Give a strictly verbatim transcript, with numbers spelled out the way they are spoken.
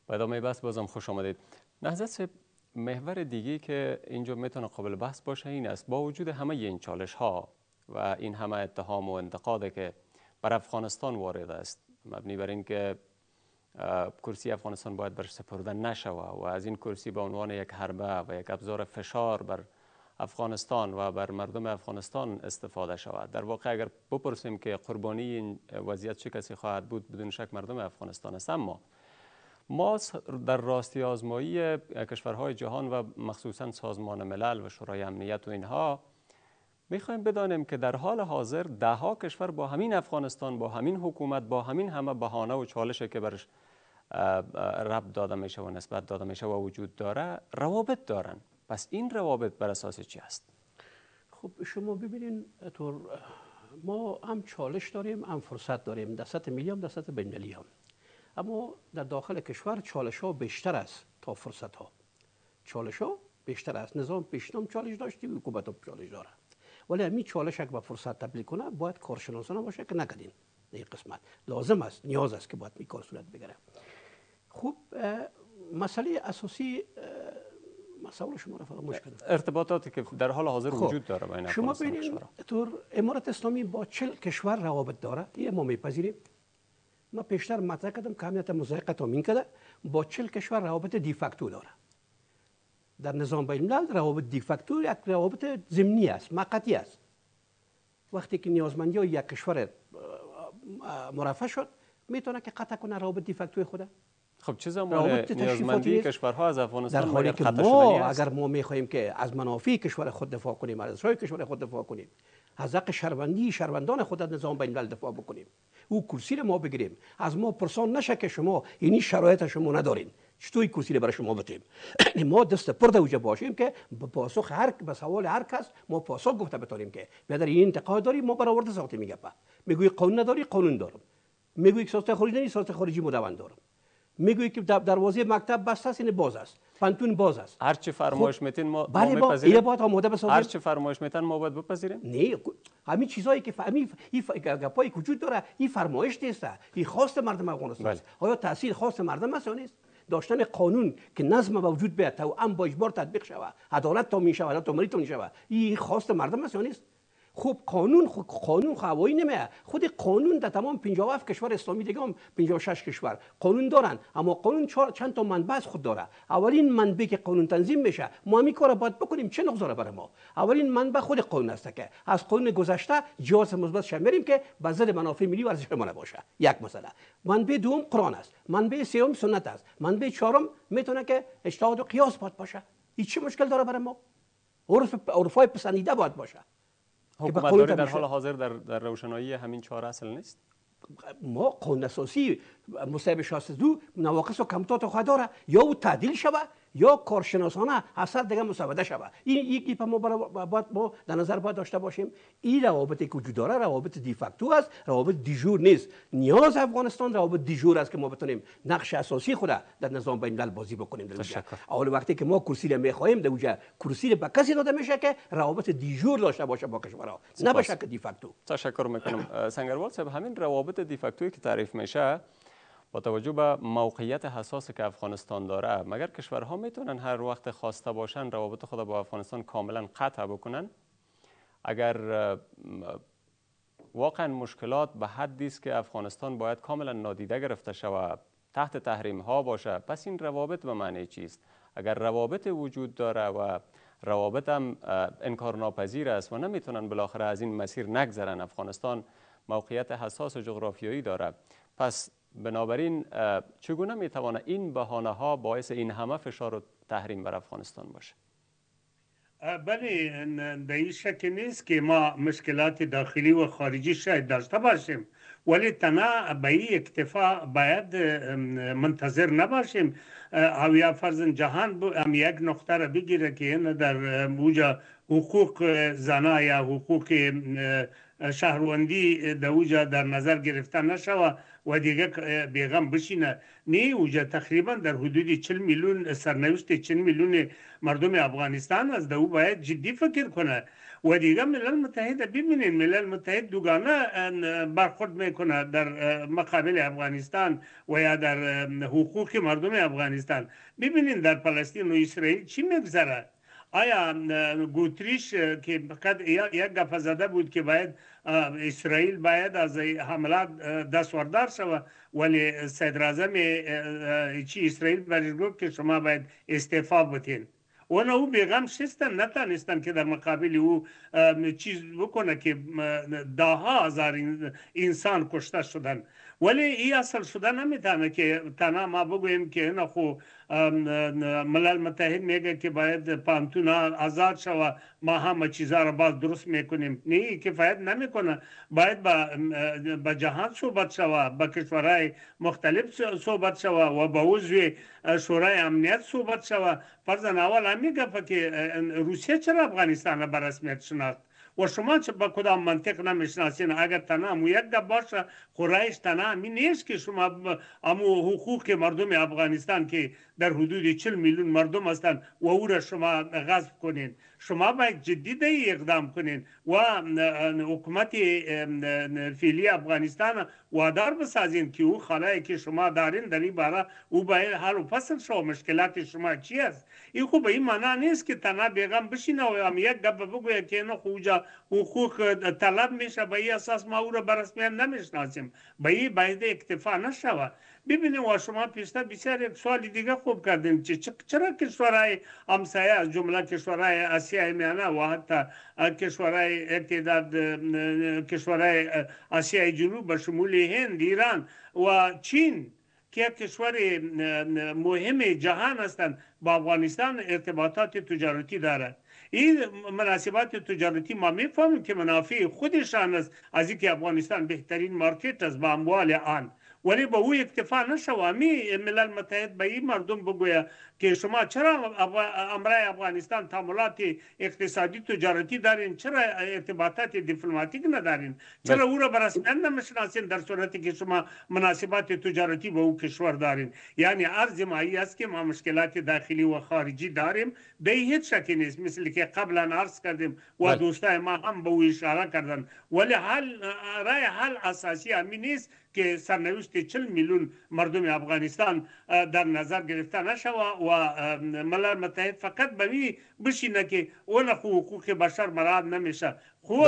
به ادامه بحث بازم خوش آمدید. نهضت صاحب، محور دیگی که اینجا میتونه قابل بحث باشه این است، با وجود همه این چالش ها و این همه اتهام و انتقاد که بر افغانستان وارد است، مبنی بر این که کرسی افغانستان باید برش سپرده نشوه و از این کرسی به عنوان یک حربه و یک ابزار فشار بر افغانستان و بر مردم افغانستان استفاده شود. در واقع اگر بپرسیم که قربانی این وضعیت چه کسی خواهد بود، بدون شک مردم افغانستان است. اما ما در راستی آزمایی کشورهای جهان و مخصوصا سازمان ملل و شورای امنیت و اینها میخوایم بدانیم که در حال حاضر ده ها کشور با همین افغانستان، با همین حکومت، با همین همه بهانه و چالشی که برش ربط داده میشه و نسبت داده میشه و وجود داره روابط دارن. پس این روابط بر اساس چی است؟ خب شما ببینین طور ما هم چالش داریم، هم فرصت داریم، در سطح ملی هم در سطح بین‌المللی هم. اما در داخل کشور چالش ها بیشتر است تا فرصت ها. چالش ها بیشتر است. نظام پیشین هم چالش داشتی، حکومت هم چالش داره. ولی همین چالش اگه به فرصت تبدیل کنه باید کارشناسانه باشه که نکردین. این قسمت لازم است، نیاز است که باید این کار صورت بگیره. خب مسئله اساسی مسئله شما را فراموش کردم. ارتباطاتی که در حال حاضر وجود داره بین شما ببینید طور امارات اسلامی با چهل کشور روابط داره. این ما میپذیریم. ما پیشتر مطرح کردم که اهمیت مضایقه تامین کرده، با چهل کشور روابط دیفکتو داره. در نظام بین الملل روابط دیفکتو یک روابط ضمنی است، موقتی است. وقتی که نیازمندی های یک کشور مرفع شد، میتونه که قطع کنه روابط دیفکتو خوده. خب چه زمان نیازمندی کشورها از افغانستان در حالی که ما اگر ما میخواهیم که از منافع کشور خود دفاع کنیم، از ارزش‌های کشور خود دفاع کنیم، از حق شهروندی شهروندان خود از نظام بین الملل دفاع بکنیم، او کرسی رو ما بگیریم، از ما پرسان نشه که شما اینی شرایط شما ندارین، چطور کرسی رو برای شما بدیم. ما دست پر دوجه باشیم که به پاسخ هر به سوال هر کس ما پاسخ گفته بتونیم که بیادر این انتقاد داری، ما برآورده ساخته میگه با میگوی قانون نداری، قانون دارم. میگوی که سیاست خارجی نداری، سیاست خارجی مدون دارم. میگویی که دروازه مکتب بسته است، این باز است، پانتون باز است. هر چی فرمایش میتین ما بله ما میپذیریم. باید آماده بسازیم. هر چی فرمایش میتن ما باید بپذیریم. نه همین چیزایی که همین این گپایی وجود داره، این فرمایش نیست، این خواست مردم افغانستان است. آیا تاثیر خواست مردم است یا نیست؟ داشتن قانون که نظم به وجود بیاد تا ام با اجبار تطبیق شود، عدالت تامین شود، عدالت تامین تامین شود، این خواست مردم است یا نیست؟ خب قانون خب قانون خوایی نمیه. خود قانون در تمام پنجاه و هفت کشور اسلامی دیگه هم پنجاه و شش کشور قانون دارن، اما قانون چند تا منبع از خود داره. اولین منبعی که قانون تنظیم میشه، ما همین کارو باید بکنیم. چه نگذاره برای ما؟ اولین منبع خود قانون است که از قانون گذشته جواز مثبت شمیریم که به ضد منافع ملی و ارزش ما نباشه. یک مسئله. منبع دوم قرآن است. منبع سوم سنت است. منبع چهارم میتونه که اجتهاد و قیاس باید باشه. این چه مشکل داره برای ما؟ عرف عرفای پسندیده باید باشه. حکومت داری در حال حاضر در, در روشنایی همین چهار اصل نیست؟ ما قانون اساسی مصوبه شصت و دو نواقص و کمبودات خود داره، یا او تعدیل شود یا کارشناسانه اثر دیگه مسوده شود. این یکی ما باید ما در نظر باید داشته باشیم. این روابطی که وجود داره روابط دیفکتو است، روابط دیجور نیست. نیاز افغانستان روابط دیجور است که ما بتونیم نقش اساسی خود در نظام بین الملل بازی بکنیم. در اونجا اول وقتی که ما کرسی رو میخواهیم در اونجا کرسی رو به کسی داده میشه که روابط دیجور داشته باشه با کشورها، نه به شکل دیفکتو. تشکر میکنم. سنگروال صاحب، همین روابط دیفکتویی که تعریف میشه با توجه به موقعیت حساسی که افغانستان داره، مگر کشورها میتونن هر وقت خواسته باشن روابط خود با افغانستان کاملا قطع بکنن؟ اگر واقعا مشکلات به حدی است که افغانستان باید کاملا نادیده گرفته شود، تحت تحریم ها باشه، پس این روابط به معنی چیست؟ اگر روابط وجود داره و روابط هم انکارناپذیر است و نمیتونن بالاخره از این مسیر نگذرن، افغانستان موقعیت حساس جغرافیایی داره، پس بنابراین چگونه میتواند این بهانه ها باعث این همه فشار و تحریم بر افغانستان باشه؟ بله، به این شک نیست که ما مشکلات داخلی و خارجی شاید داشته باشیم، ولی تنها به این اکتفا باید منتظر نباشیم. او یا فرضاً جهان هم یک نقطه را بگیره که این در اوجا حقوق زنا یا حقوق شهروندی در اوجا در نظر گرفته نشوه و دیگه بیغم بشینه. نه اوجا تقریبا در حدود چهل میلیون سرنوشت چهل میلیون مردم افغانستان است. او باید جدی فکر کنه. و دیگه ملل متحد ببینید، ملل متحد دوگانه برخورد میکنه در مقابل افغانستان و یا در حقوق مردم افغانستان. ببینید در فلسطین و اسرائیل چی میگذره. آیا گوتریش که فقط یک گپ زده بود که باید اسرائیل باید از حملات دستوردار شود، ولی صدر اعظم چی اسرائیل برش گفت که شما باید استعفا بدین. اونا او بیغم شستن، نتانستن که در مقابل او چیز بکنه که داها هزار انسان کشته شدن. ولی این اصل شده نمیتونه که تنها ما بگوییم که اینا خو ملل متحد میگه که باید پانتون آزاد شوه، ما همه چیزها را باز درست میکنیم. نه، کفایت نمیکنه. باید با جهان صحبت شوه، با کشورهای مختلف صحبت شوه و با عضو شورای امنیت صحبت شوه. فرضاً اول همین گفته که روسیه چرا افغانستان را به رسمیت شناخت و شما چه با کدام منطق نمیشناسین؟ اگر تنها امو یک گپ باشه، خورایش تنها همین نیست که شما امو حقوق مردم افغانستان که در حدود چهل میلیون مردم هستند و او را شما غصب کنین. شما باید جدی اقدام کنین و حکومت فعلی افغانستان وادار بسازین که او خلایی که شما دارین در این باره او باید حل و فصل شو. مشکلات شما چی است؟ این خوب به این معنی نیست که تنها بیغم بشینه و هم یک گپ بگویه که اینو خوجا حقوق طلب میشه، به این اساس ما او را به رسمیت نمیشناسیم. به این باید اکتفا نشود. ببینید و شما پیشتر بسیار یک سوال دیگه خوب کردین که چرا کشورهای همسایه از جمله کشورهای آسیای میانه و حتی کشورهای اتحاد کشورهای آسیای جنوب به شمول هند، ایران و چین که کشور مهم جهان هستند با افغانستان ارتباطات تجارتی دارد. این مناسبات تجارتی ما میفهمیم که منافع خودشان است از اینکه افغانستان بهترین مارکت است با اموال آن، ولی با او اکتفا نشوه. می ملل متحد به این مردم بگویه که شما چرا امرای افغانستان تعاملات اقتصادی تجارتی دارین، چرا ارتباطات دیپلماتیک ندارین، چرا او را به رسمیت نمیشناسین در صورتی که شما مناسبات تجارتی با او کشور دارین. یعنی عرض ما ای است که ما مشکلات داخلی و خارجی داریم، به هیچ شکی نیست، مثل که قبلا عرض کردیم و دوستای ما هم به او اشاره کردن. ولی حل رای حل اساسی همین نیست که سرنوشت چهل میلیون مردم افغانستان در نظر گرفته نشود و ملل متحد فقط به می بشینه که اون حقوق بشر مراعات نمیشه.